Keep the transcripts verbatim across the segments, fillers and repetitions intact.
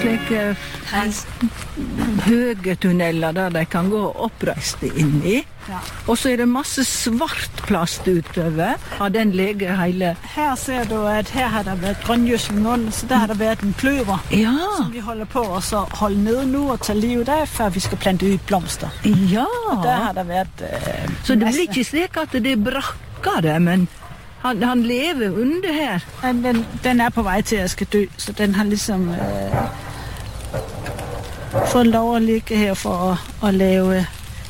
slike høye tunneler der de kan gå oppreiste inn i. Ja. Og så er det masse svart plast utover. Har den ligget hele... Her ser du, at her har der været grøngjødsling under, så der har der været en kløver, Ja, som vi holder på at så holde nede nu og tage livet af, før vi skal plante ud blomster. ja. Der har der været øh, Så det masse- blir ikke slik at det brakker det, men han, han lever under her. Ja, den, den er på vej til at skal dø, så den har ligesom øh, fået lov at ligge her for at, at lave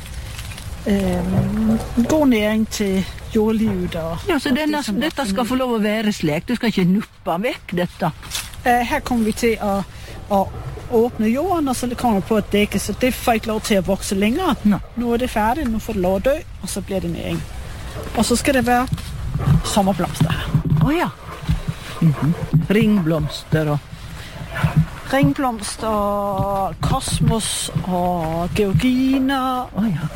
øh, en god næring til jordlivet. Og, Ja, så og denne, det, som dette er- skal få lov å være slik. Du skal ikke nuppe vekk dette. Øh, her kommer vi til at, at åbne jorden, og så kommer det på at dække, så det får ikke lov til at vokse længere. Nå. Nu er det færdigt, nu får det lov at dø, og så bliver det næring. Og så skal det være sommerblomster her. Å ja. Mhm. Ringblomster og... Ringblomster, og kosmos og georginer, Å ja.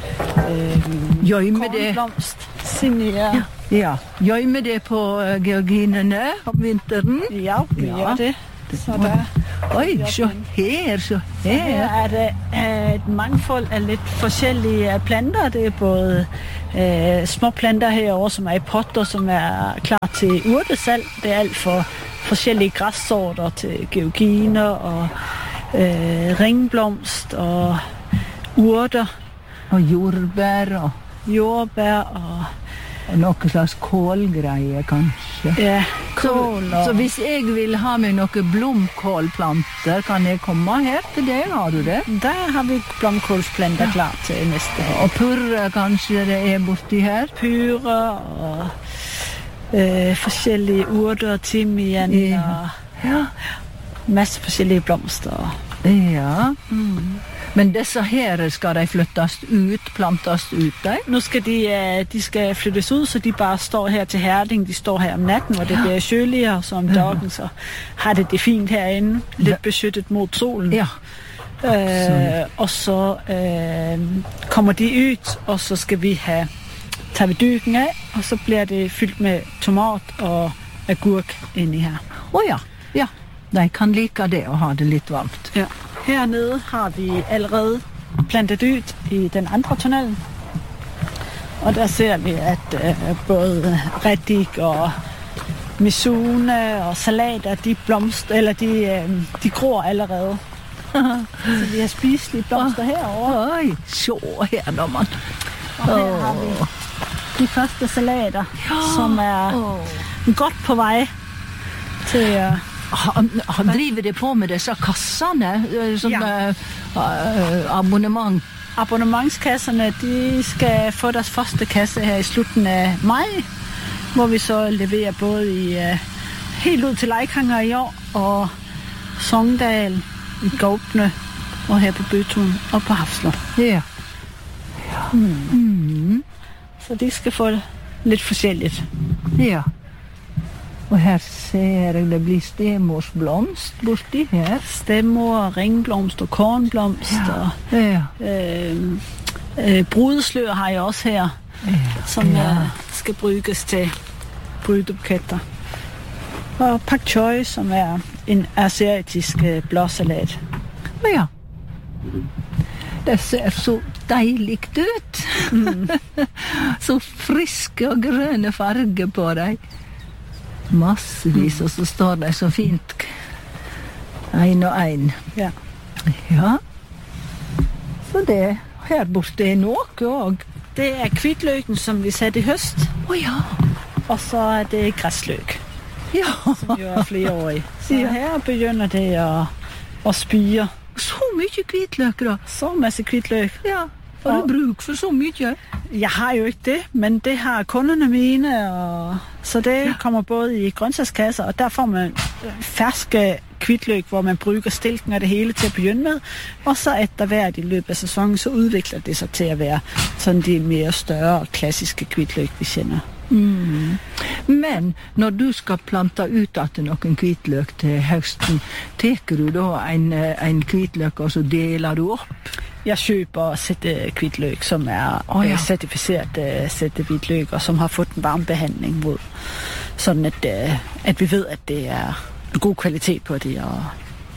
øh, Gjøyme det... kornblomst, zinnier. Ja. Ja. Gjøyme det på uh, georginene om vinteren. Ja, vi Ja. gør det. Så der, Oi, se her, se her her. er det øh, et mangfold af lidt forskellige planter. Det er både øh, små planter herovre, som er i potter, som er klar til urtesalg. Det er alt for forskellige græssorter til georginer og øh, ringblomst og urter, Og jordbær og, jordbær og og noe slags kålgreie, kanskje. ja, Så, kål. så Og, hvis jeg vil ha med noen blomkålplanter, kan jeg komme her til deg? Har du det? der har vi blomkålsplanter klar til næste år. Og purre kanskje det er borti her? Pyre og øh, forskellige urter, timian Ja. og Ja. masse forskellige blomster. Ja. Mm. Men disse her skal de flyttes ut, plantes ut, de? Nu skal de, øh, de skal flyttes ud, så de bare står her til Herding. De står her om natten, hvor det bliver køligere, så om dagen så har det det fint herinde. Lidt Ja. beskyttet mod solen. Ja. Øh, og så øh, kommer de ud, og så skal vi have, tager vi dyken af, og så bliver det fyldt med tomat og agurk inde i her. Å ja. Ja. De kan like det og ha det litt varmt. Ja. Hernede har vi allerede plantet ud i den andre tunnel. Og der ser vi, at øh, både reddik og misune og salater, de blomst, eller de, øh, de gror allerede. Så vi har spiselige blomster herovre. Oi, se her da, mann. Og her har vi de første salater, som er godt på vej til... Øh, Han, han driver det på med disse kassene, eh, sånne eh, abonnement. Abonnementskasserne, de skal få deres første kasse her i slutningen af maj, hvor vi så leverer både i uh, helt ud til Leikanger i år, og Sogndal, i Gaupne, og her på Bøtun og på Hafslund. Ja. Mm. Mm. Så de skal få lidt forskelligt. Ja. Og her ser jeg, det blir stemorsblomst borti her. Stemmer, ringblomst og kornblomst, Ja. og Ja. øh, øh, brudeslør har jeg også her, Ja. som Ja. øh, skal bruges til brydebuketter. Og pak choi, som er en asiatisk øh, blåsalat. Å ja. Det ser så deiligt ut. Mm. Så friske og grønne farger på dem. Massevis, og så står de så fint. En og en. Ja. Ja. Så det her borte er noe også. Det er kvitløken, som vi satte i høst, Å ja. og så er det græsløk, Ja. som jo er flereårig. Så Ja. her begynder det at, at spire. Så mye hvitløk da. Så masse kvitløk. Ja. Har du Og- bruk for så mye? Jeg har jo ikke det, men det har kunderne mine, og så det ja. kommer både i grøntsagskasser, og der får man ferske kvitløk, hvor man bruger stilken og det hele til at begynde med, og så efter hvert i løbet af sæsonen, så udvikler det sig til at være sådan de mere større og klassiske kvitløk, vi kender. Mm. Men når du skal plante ut at noen hvitløk til høsten, teker du da en, en hvitløk og så deler du opp? Jeg køber sætte kvitløk, som er Oh, ja. øh, certificeret øh, sætte hvitløk, og som har fået en varmebehandling mod, sådan at, øh, at vi ved, at det er god kvalitet på det, og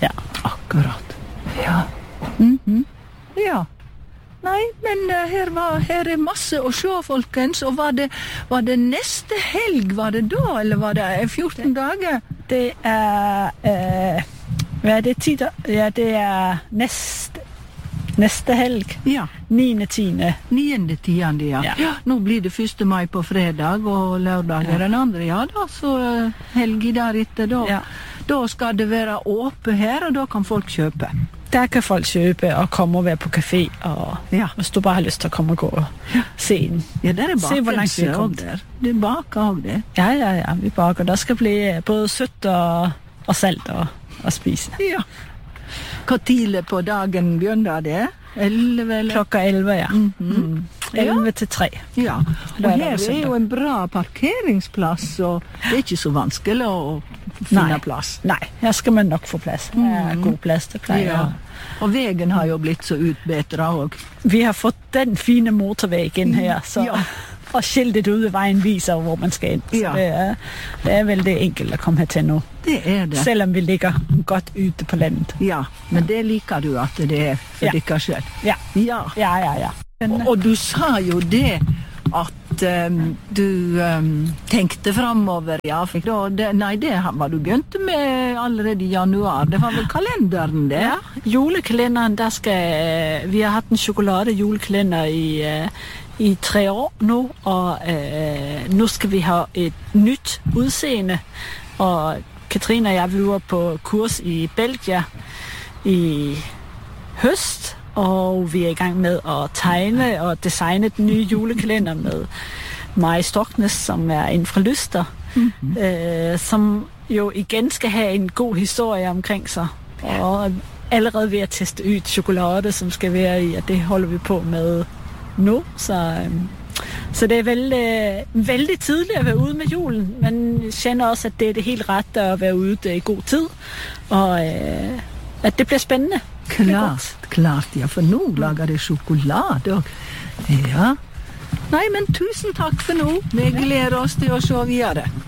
Ja. Akkurat. Ja. Mhm. Ja. Nei, men uh, her, var, her er masse å se, folkens. Og var det, var det neste helg, var det da, eller var det fjorten dager? Det er uh, Hvad er det? ti da? Ja, det er neste, neste helg. Ja. niende tiende niende tiende, ja. Ja. Ja. Nå blir det første mai på fredag, og lørdag er den andre, ja da. Så uh, helg deretter, da. Ja. Da skal det være åpent her, og da kan folk kjøpe. Der kan folk kjøpe og komme og være på café, og Ja. hvis du bare har lyst til å komme og gå og se den. Ja, der er Se hvor langt vi er bakelse kommet. også der. Det er bak også det. Ja, ja, ja, vi baker. Der skal bli både sødt og, og salt og, og spise. Ja. Hvor tidlig på dagen begynner det? Elleve, eller? Klokka elleve, ja. Mhm. Mm. elleve til tre. Ja, og Lørdag her og er søndag. jo en bra parkeringsplass, og det er ikke så vanskelig å finne Nei. plass. Nei, her skal man nok få plass. Det er god plass, det pleier. Ja. Og veien har jo blitt så utbedret også. Vi har fått den fine motorveien her, så, Ja. og skiltet ude ved vejen viser, hvor man skal ind. Så Ja. det, er, det er veldig enkelt at komme hertil nu, Det er det. selvom vi ligger godt ute på landet. Ja, men det liker du at det er for Ja. dere selv. Ja, Ja. ja, ja, ja. Og, og du sa jo det at um, du um, tenkte fremover, ja. For da, det, nei, det var du begynt med allerede i januar. Det var vel kalenderen, det? Ja, julekalenderen, der skal, vi har haft en chokolade julekalender i, uh, i tre år nu, og uh, nu skal vi have et nyt udseende, og Katrine og jeg, vi var på kurs i Belgien i høst, og vi er i gang med at tegne og designe den nye julekalender med Mari Stoknes, som er inden fra Lyster, mm-hmm. øh, som jo igen skal have en god historie omkring sig, og allerede ved at teste ud chokolade, som skal være i, og det holder vi på med nu, så, øh, så det er vældig, vældig tidligt at være ude med julen, men jeg kender også, at det er det helt rette at være ude det i god tid, og øh, at det bliver spændende. Klart, klart, ja, for nå lager det sjokolade. Og, ja. Nei, men tusen takk for nå. Vi gleder oss til å se videre.